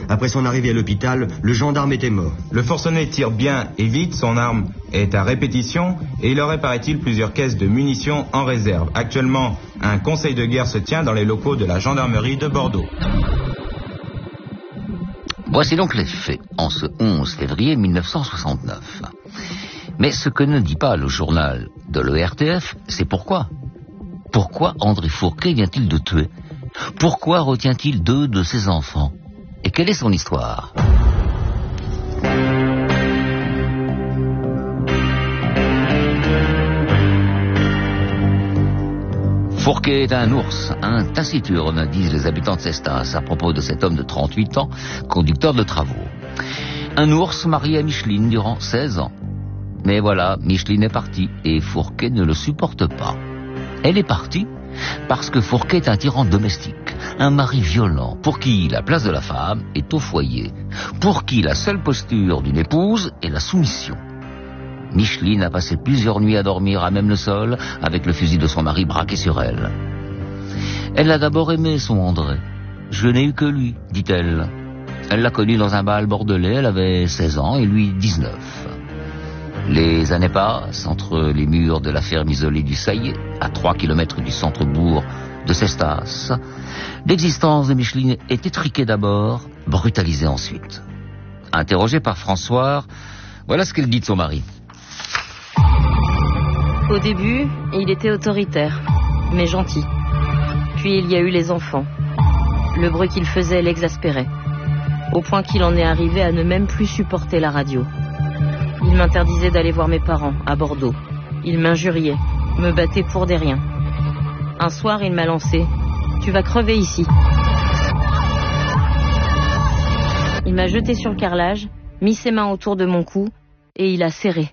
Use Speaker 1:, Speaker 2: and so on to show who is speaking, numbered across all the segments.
Speaker 1: Après son arrivée à l'hôpital, le gendarme était mort.
Speaker 2: Le forcené tire bien et vite, son arme est à répétition et il aurait, paraît-il, plusieurs caisses de munitions en réserve. Actuellement, un conseil de guerre se tient dans les locaux de la gendarmerie de Bordeaux.
Speaker 3: Voici donc les faits, en ce 11 février 1969. Mais ce que ne dit pas le journal de l'ERTF, c'est pourquoi. Pourquoi André Fourquet vient-il de tuer? Pourquoi retient-il 2 de ses enfants? Et quelle est son histoire? Fourquet est un ours, un taciturne, disent les habitants de Cestas à propos de cet homme de 38 ans, conducteur de travaux. Un ours marié à Micheline durant 16 ans. Mais voilà, Micheline est partie et Fourquet ne le supporte pas. Elle est partie parce que Fourquet est un tyran domestique, un mari violent, pour qui la place de la femme est au foyer, pour qui la seule posture d'une épouse est la soumission. Micheline a passé plusieurs nuits à dormir à même le sol, avec le fusil de son mari braqué sur elle. Elle a d'abord aimé son André. Je n'ai eu que lui, dit-elle. Elle l'a connu dans un bal bordelais, elle avait 16 ans et lui 19. Les années passent entre les murs de la ferme isolée du Saillet, à 3 kilomètres du centre-bourg de Cestas. L'existence de Micheline est étriquée d'abord, brutalisée ensuite. Interrogée par François, voilà ce qu'elle dit de son mari.
Speaker 4: Au début, il était autoritaire, mais gentil. Puis il y a eu les enfants. Le bruit qu'il faisait l'exaspérait, au point qu'il en est arrivé à ne même plus supporter la radio. Il m'interdisait d'aller voir mes parents, à Bordeaux. Il m'injuriait, me battait pour des riens. Un soir, il m'a lancé « Tu vas crever ici ». Il m'a jeté sur le carrelage, mis ses mains autour de mon cou, et il a serré.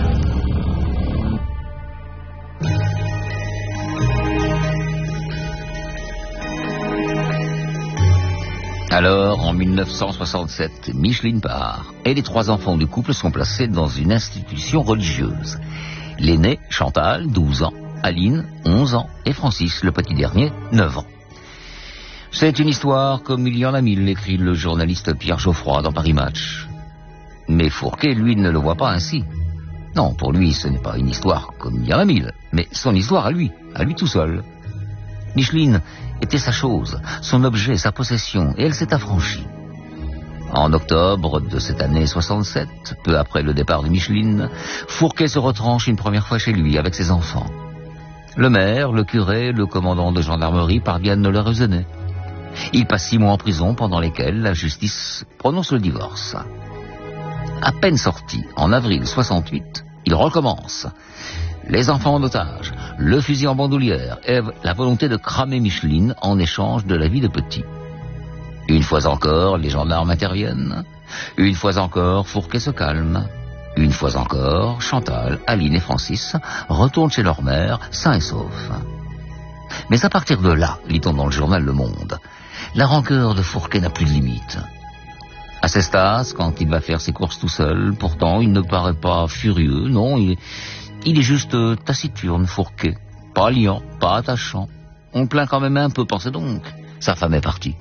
Speaker 3: Alors, en 1967, Micheline part, et les 3 enfants du couple sont placés dans une institution religieuse. L'aîné, Chantal, 12 ans, Aline, 11 ans, et Francis, le petit dernier, 9 ans. C'est une histoire comme il y en a 1000, écrit le journaliste Pierre Geoffroy dans Paris Match. Mais Fourquet, lui, ne le voit pas ainsi. Non, pour lui, ce n'est pas une histoire comme il y en a 1000, mais son histoire à lui tout seul. Micheline était sa chose, son objet, sa possession, et elle s'est affranchie. En octobre de cette année 67, peu après le départ de Micheline, Fourquet se retranche une première fois chez lui avec ses enfants. Le maire, le curé, le commandant de gendarmerie parviennent de le raisonner. Il passe 6 mois en prison pendant lesquels la justice prononce le divorce. À peine sorti, en avril 68, il recommence. Les enfants en otage, le fusil en bandoulière et la volonté de cramer Micheline en échange de la vie de petit. Une fois encore, les gendarmes interviennent. Une fois encore, Fourquet se calme. Une fois encore, Chantal, Aline et Francis retournent chez leur mère, sains et saufs. Mais à partir de là, lit-on dans le journal Le Monde, la rancœur de Fourquet n'a plus de limite. À Cestas, quand il va faire ses courses tout seul, pourtant il ne paraît pas furieux, non, il est juste taciturne, Fourquet. Pas liant, pas attachant. On le plaint quand même un peu, pensez donc. Sa femme est partie.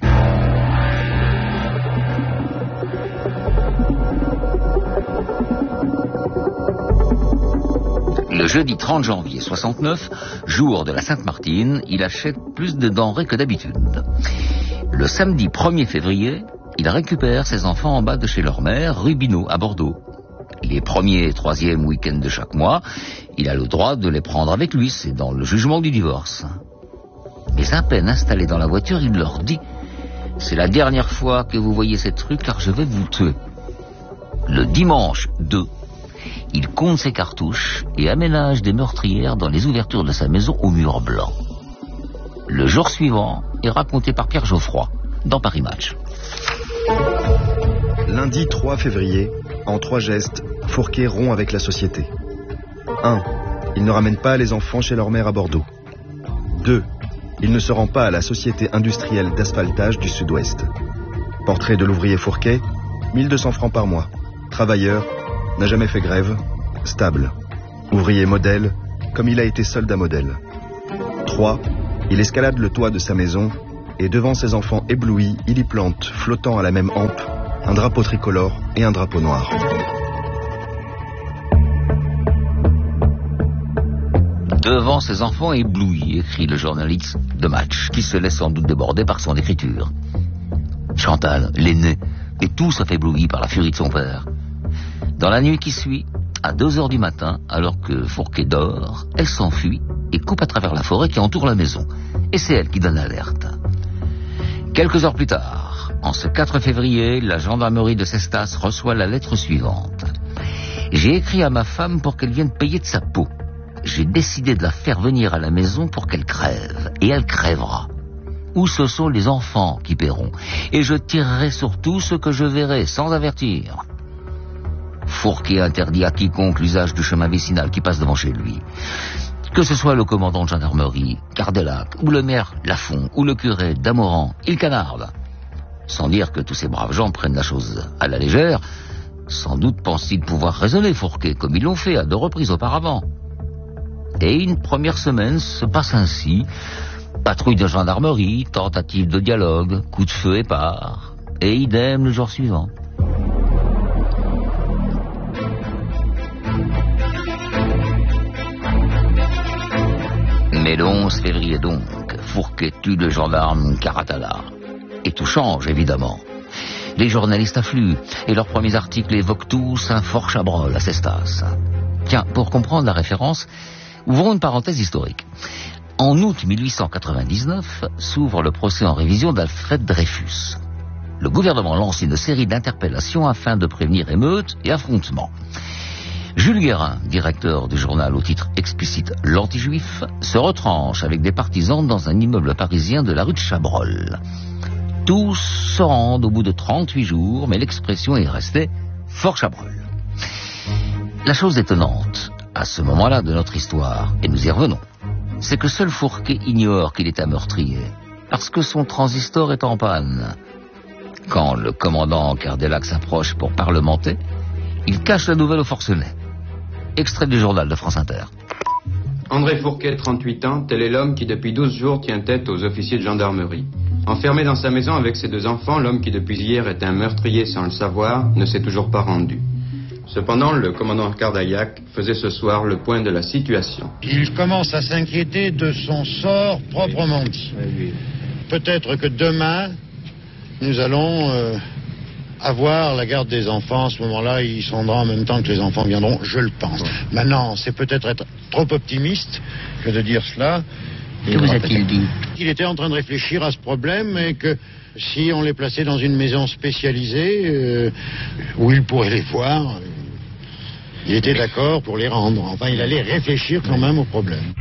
Speaker 3: Le jeudi 30 janvier 69, jour de la Sainte-Martine, il achète plus de denrées que d'habitude. Le samedi 1er février, il récupère ses enfants en bas de chez leur mère, rue Binot, à Bordeaux. Les 1er et 3e week-ends de chaque mois, il a le droit de les prendre avec lui, c'est dans le jugement du divorce. Mais à peine installé dans la voiture, il leur dit « C'est la dernière fois que vous voyez cette rue car je vais vous tuer ». Le dimanche 2, il compte ses cartouches et aménage des meurtrières dans les ouvertures de sa maison au mur blanc. Le jour suivant est raconté par Pierre Geoffroy dans Paris Match.
Speaker 5: Lundi 3 février, en 3 gestes, Fourquet rompt avec la société. 1. Il ne ramène pas les enfants chez leur mère à Bordeaux. 2. Il ne se rend pas à la société industrielle d'asphaltage du Sud-Ouest. Portrait de l'ouvrier Fourquet, 1200 francs par mois. Travailleur, n'a jamais fait grève, stable. Ouvrier modèle, comme il a été soldat modèle. 3. Il escalade le toit de sa maison, et devant ses enfants éblouis, il y plante, flottant à la même hampe, un drapeau tricolore et un drapeau noir.
Speaker 3: Devant ses enfants éblouis, écrit le journaliste de Match, qui se laisse sans doute déborder par son écriture. Chantal, l'aînée, est tout sauf éblouie par la furie de son père. Dans la nuit qui suit, à 2 heures du matin, alors que Fourquet dort, elle s'enfuit et coupe à travers la forêt qui entoure la maison. Et c'est elle qui donne l'alerte. Quelques heures plus tard, en ce 4 février, la gendarmerie de Cestas reçoit la lettre suivante. J'ai écrit à ma femme pour qu'elle vienne payer de sa peau. J'ai décidé de la faire venir à la maison pour qu'elle crève. Et elle crèvera. Ou ce sont les enfants qui paieront. Et je tirerai sur tout ce que je verrai, sans avertir. Fourquet interdit à quiconque l'usage du chemin vicinal qui passe devant chez lui. Que ce soit le commandant de gendarmerie, Cardelac, ou le maire Lafont, ou le curé Damoran, il canarde. Sans dire que tous ces braves gens prennent la chose à la légère, sans doute pensent-ils pouvoir raisonner Fourquet, comme ils l'ont fait à 2 reprises auparavant. Et une première semaine se passe ainsi. Patrouille de gendarmerie, tentative de dialogue, coup de feu épars. Et idem le jour suivant. Mais le 11 février donc, Fourquet tue le gendarme Caratala. Et tout change, évidemment. Les journalistes affluent, et leurs premiers articles évoquent tous un fort Chabrol à Cestas. Tiens, pour comprendre la référence, ouvrons une parenthèse historique. En août 1899, s'ouvre le procès en révision d'Alfred Dreyfus. Le gouvernement lance une série d'interpellations afin de prévenir émeutes et affrontements. Jules Guérin, directeur du journal au titre explicite L'Anti-Juif, se retranche avec des partisans dans un immeuble parisien de la rue de Chabrol. Tous se rendent au bout de 38 jours, mais l'expression est restée Fort Chabrol. La chose étonnante, à ce moment-là de notre histoire, et nous y revenons, c'est que seul Fourquet ignore qu'il est un meurtrier, parce que son transistor est en panne. Quand le commandant Cardelac s'approche pour parlementer, il cache la nouvelle au forcené. Extrait du journal de France Inter.
Speaker 6: André Fourquet, 38 ans, tel est l'homme qui depuis 12 jours tient tête aux officiers de gendarmerie. Enfermé dans sa maison avec ses 2 enfants, l'homme qui depuis hier est un meurtrier sans le savoir ne s'est toujours pas rendu. Cependant, le commandant Cardaillac faisait ce soir le point de la situation.
Speaker 7: Il commence à s'inquiéter de son sort proprement dit. Peut-être que demain, nous allons avoir la garde des enfants. À ce moment-là, il se rendra en même temps que les enfants viendront, je le pense. Maintenant, c'est peut-être être trop optimiste que de dire cela.
Speaker 3: Que vous a-t-il dit?
Speaker 7: Il était en train de réfléchir à ce problème et que si on les plaçait dans une maison spécialisée, où il pourrait les voir, il était d'accord pour les rendre. Enfin, il allait réfléchir quand même au problème.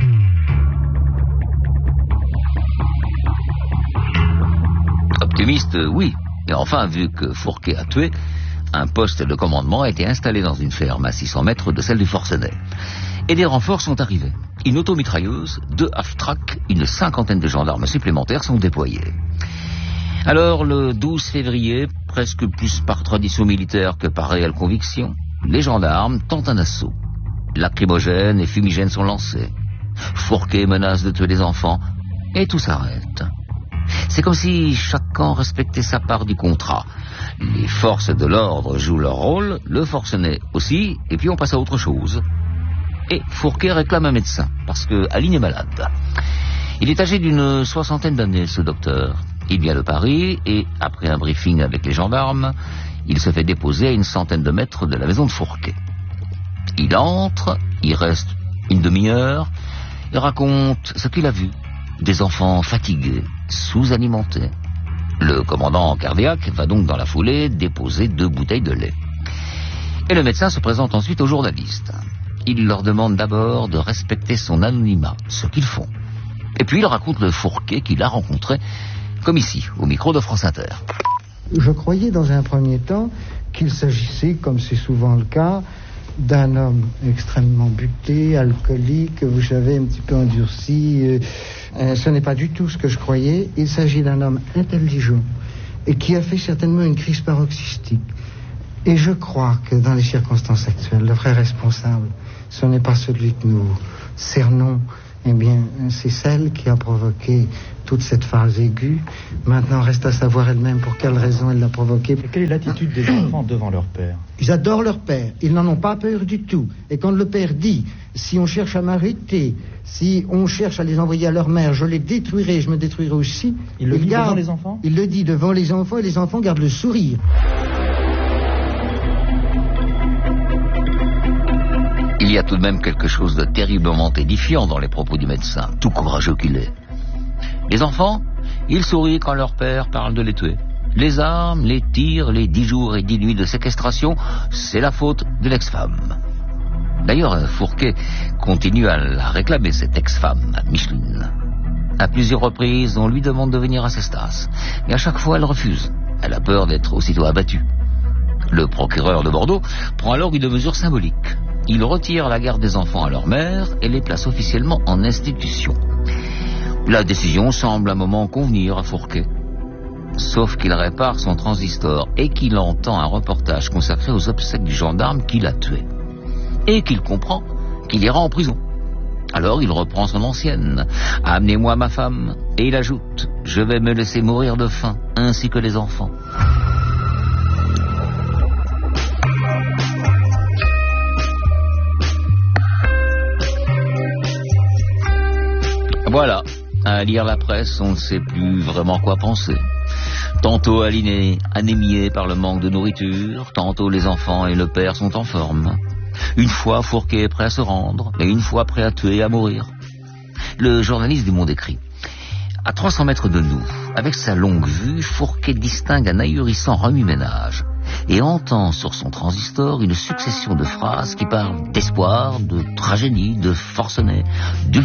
Speaker 3: Optimiste, oui. Et enfin, vu que Fourquet a tué, un poste de commandement a été installé dans une ferme à 600 mètres de celle du Forcenet. Et des renforts sont arrivés. Une automitrailleuse, 2 half-track, une 50aine de gendarmes supplémentaires sont déployés. Alors, le 12 février, presque plus par tradition militaire que par réelle conviction, les gendarmes tentent un assaut. Lacrymogènes et fumigènes sont lancés. Fourquet menace de tuer les enfants, et tout s'arrête. C'est comme si chaque camp respectait sa part du contrat. Les forces de l'ordre jouent leur rôle, le forcené aussi, et puis on passe à autre chose. Et Fourquet réclame un médecin, parce que Aline est malade. Il est âgé d'une 60aine d'années, ce docteur. Il vient de Paris, et après un briefing avec les gendarmes, il se fait déposer à une centaine de mètres de la maison de Fourquet. Il entre, il reste une demi-heure, il raconte ce qu'il a vu. Des enfants fatigués, sous-alimentés. Le commandant Cardaillac va donc dans la foulée déposer 2 bouteilles de lait. Et le médecin se présente ensuite aux journalistes. Il leur demande d'abord de respecter son anonymat, ce qu'ils font. Et puis il raconte le Fourquet qu'il a rencontré, comme ici, au micro de France Inter.
Speaker 8: Je croyais dans un premier temps qu'il s'agissait, comme c'est souvent le cas, d'un homme extrêmement buté, alcoolique, vous savez, un petit peu endurci. Ce n'est pas du tout ce que je croyais. Il s'agit d'un homme intelligent et qui a fait certainement une crise paroxystique. Et je crois que dans les circonstances actuelles, le vrai responsable, ce n'est pas celui que nous cernons eh bien, c'est celle qui a provoqué toute cette phase aiguë. Maintenant, reste à savoir elle-même pour quelle raison elle l'a provoquée.
Speaker 9: Et quelle est l'attitude des enfants devant leur père?
Speaker 8: Ils adorent leur père. Ils n'en ont pas peur du tout. Et quand le père dit, si on cherche à m'arrêter, si on cherche à les envoyer à leur mère, je les détruirai, je me détruirai aussi.
Speaker 9: Il le dit devant les enfants?
Speaker 8: Il le dit devant les enfants et les enfants gardent le sourire.
Speaker 3: Il y a tout de même quelque chose de terriblement édifiant dans les propos du médecin, tout courageux qu'il est. Les enfants, ils sourient quand leur père parle de les tuer. Les armes, les tirs, les 10 jours et 10 nuits de séquestration, c'est la faute de l'ex-femme. D'ailleurs, Fourquet continue à la réclamer, cette ex-femme, Micheline. À plusieurs reprises, on lui demande de venir à Cestas, mais à chaque fois, elle refuse. Elle a peur d'être aussitôt abattue. Le procureur de Bordeaux prend alors une mesure symbolique. Il retire la garde des enfants à leur mère et les place officiellement en institution. La décision semble un moment convenir à Fourquet. Sauf qu'il répare son transistor et qu'il entend un reportage consacré aux obsèques du gendarme qui l'a tué. Et qu'il comprend qu'il ira en prison. Alors il reprend son ancienne. « Amenez-moi ma femme » et il ajoute « Je vais me laisser mourir de faim, ainsi que les enfants. » Voilà, à lire la presse, on ne sait plus vraiment quoi penser. Tantôt Aline est anémiée par le manque de nourriture, tantôt les enfants et le père sont en forme. Une fois, Fourquet est prêt à se rendre, et une fois prêt à tuer et à mourir. Le journaliste du Monde écrit « À 300 mètres de nous, avec sa longue vue, Fourquet distingue un ahurissant remue-ménage et entend sur son transistor une succession de phrases qui parlent d'espoir, de tragédie, de forcené, d'ultimatum. »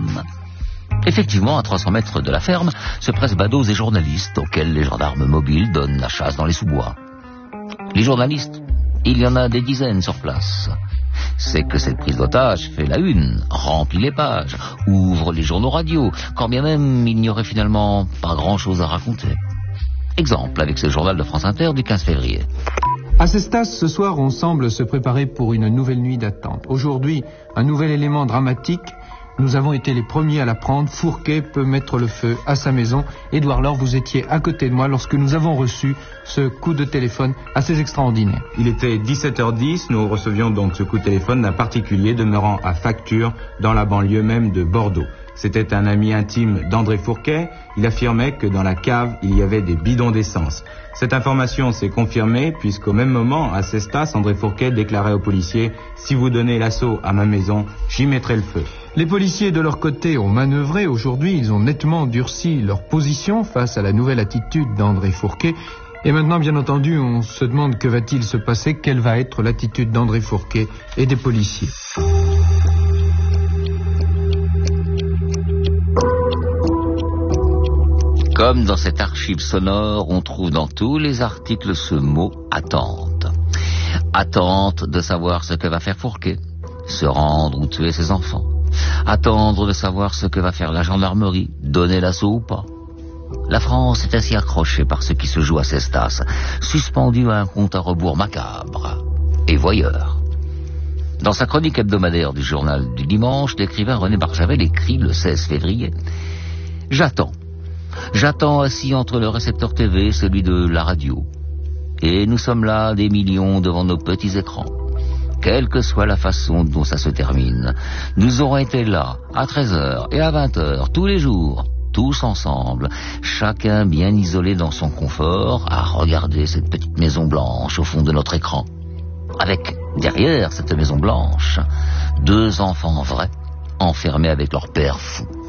Speaker 3: Effectivement, à 300 mètres de la ferme, se pressent badauds et journalistes auxquels les gendarmes mobiles donnent la chasse dans les sous-bois. Les journalistes, il y en a des dizaines sur place. C'est que cette prise d'otage fait la une, remplit les pages, ouvre les journaux radio, quand bien même il n'y aurait finalement pas grand-chose à raconter. Exemple avec ce journal de France Inter du 15 février.
Speaker 10: À Cestas, ce soir, on semble se préparer pour une nouvelle nuit d'attente. Aujourd'hui, un nouvel élément dramatique. Nous avons été les premiers à l'apprendre. Fourquet peut mettre le feu à sa maison. Édouard Laure, vous étiez à côté de moi lorsque nous avons reçu ce coup de téléphone assez extraordinaire.
Speaker 2: Il était 17h10, nous recevions donc ce coup de téléphone d'un particulier demeurant à Facture, dans la banlieue même de Bordeaux. C'était un ami intime d'André Fourquet. Il affirmait que dans la cave, il y avait des bidons d'essence. Cette information s'est confirmée puisqu'au même moment, à Cestas, André Fourquet déclarait aux policiers « Si vous donnez l'assaut à ma maison, j'y mettrai le feu ».
Speaker 10: Les policiers, de leur côté, ont manœuvré. Aujourd'hui, ils ont nettement durci leur position face à la nouvelle attitude d'André Fourquet. Et maintenant, bien entendu, on se demande que va-t-il se passer, quelle va être l'attitude d'André Fourquet et des policiers.
Speaker 3: Comme dans cette archive sonore, on trouve dans tous les articles ce mot « attente ». Attente de savoir ce que va faire Fourquet, se rendre ou tuer ses enfants. Attendre de savoir ce que va faire la gendarmerie, donner l'assaut ou pas. La France est ainsi accrochée par ce qui se joue à Cestas, suspendue à un compte à rebours macabre et voyeur. Dans sa chronique hebdomadaire du journal du dimanche, l'écrivain René Barjavel écrit le 16 février « J'attends assis entre le récepteur TV et celui de la radio. Et nous sommes là, des millions devant nos petits écrans. Quelle que soit la façon dont ça se termine, nous aurons été là, à 13h et à 20h, tous les jours, tous ensemble, chacun bien isolé dans son confort, à regarder cette petite maison blanche au fond de notre écran. Avec, derrière cette maison blanche, 2 enfants vrais, enfermés avec leur père fou. »